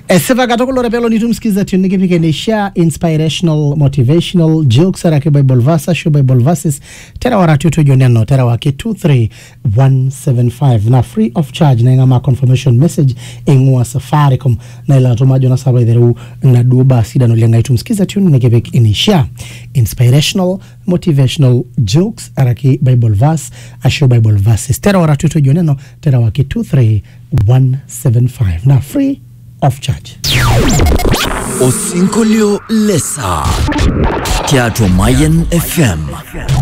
Seva katokolo repelo nitumsikiza tunike pike ni share inspirational motivational jokes arake Bible verses show Bible verses tera waratu to joneno tera wake 23175 na free of charge na ngama confirmation message engwa Safaricom na ila tomajo na saba idheru na duba sida no lenga itumsikiza tunike pike ni share inspirational motivational jokes arake Bible verse show Bible verses tera waratu to joneno tera wake 23175 na free of charge. Osinkolio Lesa Teatro Mayen FM.